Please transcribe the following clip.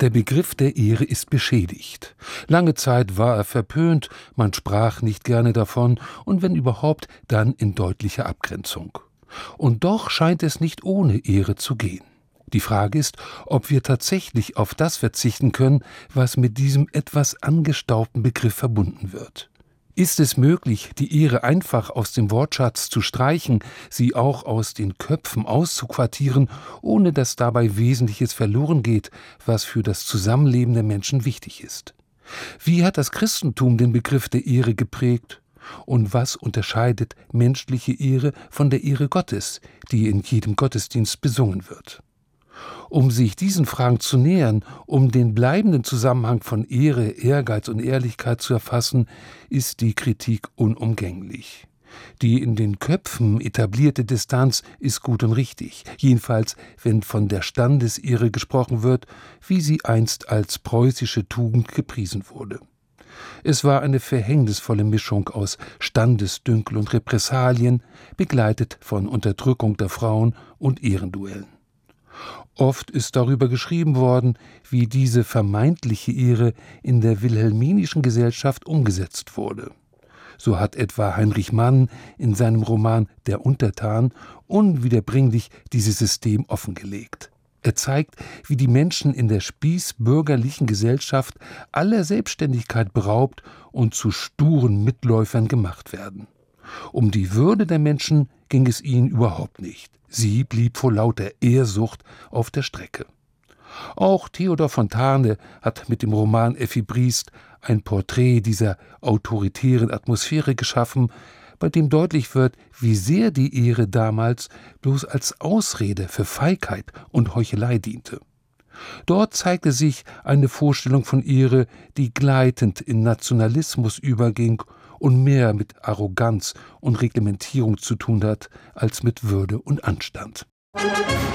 Der Begriff der Ehre ist beschädigt. Lange Zeit war er verpönt, man sprach nicht gerne davon und wenn überhaupt, dann in deutlicher Abgrenzung. Und doch scheint es nicht ohne Ehre zu gehen. Die Frage ist, ob wir tatsächlich auf das verzichten können, was mit diesem etwas angestaubten Begriff verbunden wird. Ist es möglich, die Ehre einfach aus dem Wortschatz zu streichen, sie auch aus den Köpfen auszuquartieren, ohne dass dabei Wesentliches verloren geht, was für das Zusammenleben der Menschen wichtig ist? Wie hat das Christentum den Begriff der Ehre geprägt? Und was unterscheidet menschliche Ehre von der Ehre Gottes, die in jedem Gottesdienst besungen wird? Um sich diesen Fragen zu nähern, um den bleibenden Zusammenhang von Ehre, Ehrgeiz und Ehrlichkeit zu erfassen, ist die Kritik unumgänglich. Die in den Köpfen etablierte Distanz ist gut und richtig, jedenfalls wenn von der Standesehre gesprochen wird, wie sie einst als preußische Tugend gepriesen wurde. Es war eine verhängnisvolle Mischung aus Standesdünkel und Repressalien, begleitet von Unterdrückung der Frauen und Ehrenduellen. Oft ist darüber geschrieben worden, wie diese vermeintliche Ehre in der wilhelminischen Gesellschaft umgesetzt wurde. So hat etwa Heinrich Mann in seinem Roman »Der Untertan« unwiederbringlich dieses System offengelegt. Er zeigt, wie die Menschen in der spießbürgerlichen Gesellschaft aller Selbstständigkeit beraubt und zu sturen Mitläufern gemacht werden. Um die Würde der Menschen ging es ihnen überhaupt nicht. Sie blieb vor lauter Ehrsucht auf der Strecke. Auch Theodor Fontane hat mit dem Roman Effi Briest ein Porträt dieser autoritären Atmosphäre geschaffen, bei dem deutlich wird, wie sehr die Ehre damals bloß als Ausrede für Feigheit und Heuchelei diente. Dort zeigte sich eine Vorstellung von Ehre, die gleitend in Nationalismus überging und mehr mit Arroganz und Reglementierung zu tun hat, als mit Würde und Anstand.